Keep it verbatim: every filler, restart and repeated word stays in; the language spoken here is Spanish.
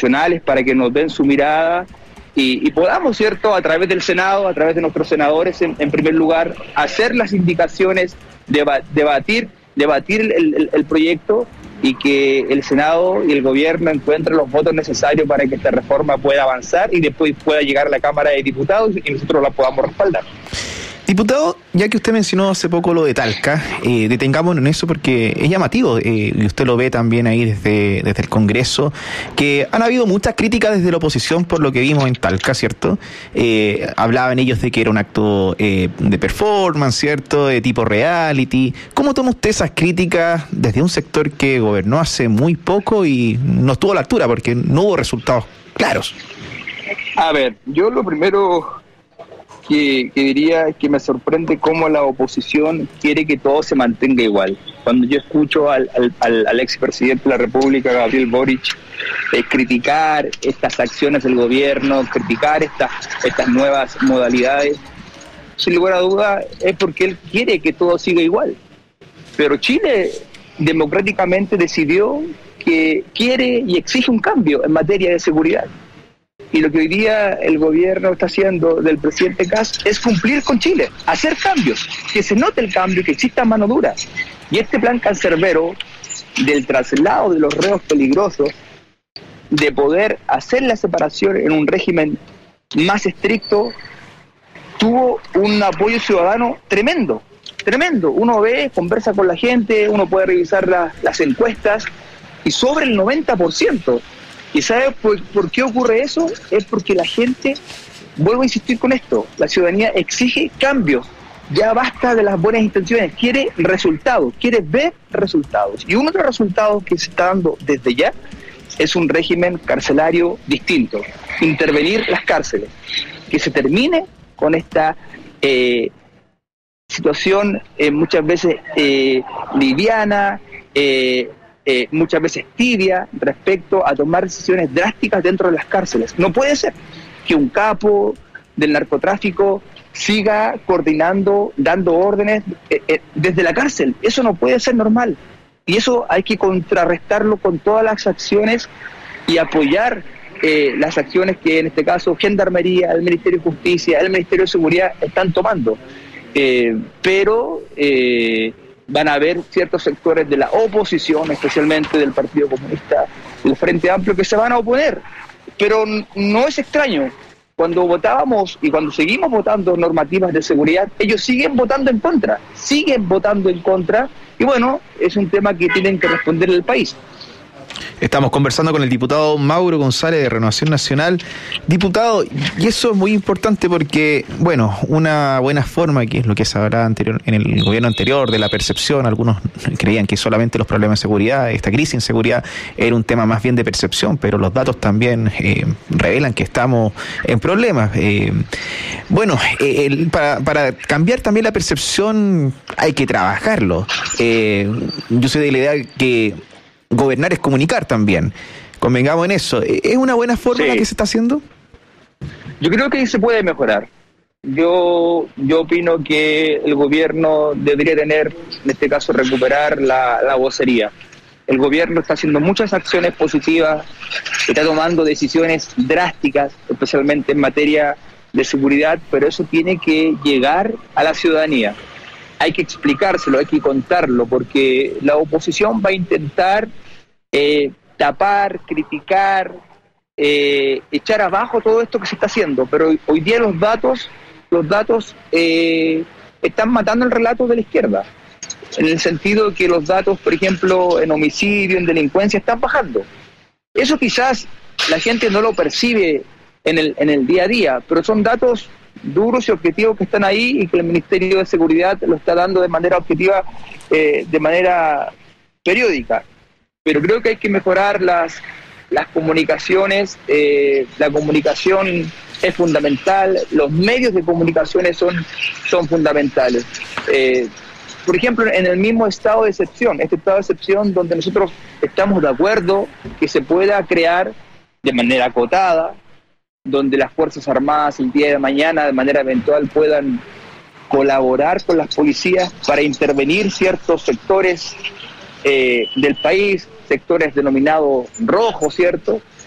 profesionales para que nos den su mirada y, y podamos, ¿cierto?, a través del Senado, a través de nuestros senadores, en, en primer lugar, hacer las indicaciones, deba, debatir, debatir el, el, el proyecto y que el Senado y el gobierno encuentren los votos necesarios para que esta reforma pueda avanzar y después pueda llegar a la Cámara de Diputados y nosotros la podamos respaldar. Diputado, ya que usted mencionó hace poco lo de Talca, eh, detengámonos en eso porque es llamativo, eh, y usted lo ve también ahí desde, desde el Congreso, que han habido muchas críticas desde la oposición por lo que vimos en Talca, ¿cierto? Eh, hablaban ellos de que era un acto eh, de performance, ¿cierto?, de tipo reality. ¿Cómo toma usted esas críticas desde un sector que gobernó hace muy poco y no estuvo a la altura porque no hubo resultados claros? A ver, yo lo primero Que, que diría que me sorprende cómo la oposición quiere que todo se mantenga igual. Cuando yo escucho al, al, al expresidente de la República, Gabriel Boric, eh, criticar estas acciones del gobierno, criticar estas estas nuevas modalidades, sin lugar a duda es porque él quiere que todo siga igual. Pero Chile democráticamente decidió que quiere y exige un cambio en materia de seguridad. Y lo que hoy día el gobierno está haciendo del presidente Kast es cumplir con Chile, hacer cambios, que se note el cambio, que exista mano dura. Y este plan cancerbero del traslado de los reos peligrosos, de poder hacer la separación en un régimen más estricto, tuvo un apoyo ciudadano tremendo, tremendo. Uno ve, conversa con la gente, uno puede revisar la, las encuestas, y sobre el noventa por ciento. ¿Y sabe por, por qué ocurre eso? Es porque la gente, vuelvo a insistir con esto, la ciudadanía exige cambios, ya basta de las buenas intenciones, quiere resultados, quiere ver resultados. Y uno de los resultados que se está dando desde ya es un régimen carcelario distinto, intervenir las cárceles, que se termine con esta eh, situación eh, muchas veces eh, liviana, eh, Eh, muchas veces tibia respecto a tomar decisiones drásticas dentro de las cárceles. No puede ser que un capo del narcotráfico siga coordinando, dando órdenes eh, eh, desde la cárcel. Eso no puede ser normal. Y eso hay que contrarrestarlo con todas las acciones y apoyar eh, las acciones que en este caso Gendarmería, el Ministerio de Justicia, el Ministerio de Seguridad están tomando. Eh, pero... Eh, van a haber ciertos sectores de la oposición, especialmente del Partido Comunista, del Frente Amplio, que se van a oponer. Pero no es extraño. Cuando votábamos y cuando seguimos votando normativas de seguridad, ellos siguen votando en contra, siguen votando en contra, y bueno, es un tema que tienen que responder el país. Estamos conversando con el diputado Mauro González de Renovación Nacional. Diputado, y eso es muy importante porque, bueno, una buena forma, que es lo que se hablaba anterior, en el gobierno anterior, de la percepción, algunos creían que solamente los problemas de seguridad, esta crisis de inseguridad, era un tema más bien de percepción, pero los datos también eh, revelan que estamos en problemas. Eh, bueno, eh, el, para, para cambiar también la percepción hay que trabajarlo. Eh, yo soy de la idea que gobernar es comunicar también. Convengamos en eso. ¿Es una buena forma sí. la que se está haciendo? Yo creo que se puede mejorar. Yo yo opino que el gobierno debería tener, en este caso, recuperar la, la vocería. El gobierno está haciendo muchas acciones positivas, está tomando decisiones drásticas, especialmente en materia de seguridad, pero eso tiene que llegar a la ciudadanía. Hay que explicárselo, hay que contarlo, porque la oposición va a intentar eh, tapar, criticar, eh, echar abajo todo esto que se está haciendo, pero hoy, hoy día los datos, los datos eh, están matando el relato de la izquierda, en el sentido que los datos, por ejemplo, en homicidio, en delincuencia, están bajando. Eso quizás la gente no lo percibe en el, en el día a día, pero son datos duros y objetivos que están ahí y que el Ministerio de Seguridad lo está dando de manera objetiva, eh, de manera periódica. Pero creo que hay que mejorar las, las comunicaciones, eh, la comunicación es fundamental, los medios de comunicación son, son fundamentales. Eh, por ejemplo, en el mismo estado de excepción, este estado de excepción donde nosotros estamos de acuerdo que se pueda crear de manera acotada, donde las Fuerzas Armadas el día de mañana de manera eventual puedan colaborar con las policías para intervenir ciertos sectores eh, del país, sectores denominados rojos, ¿cierto?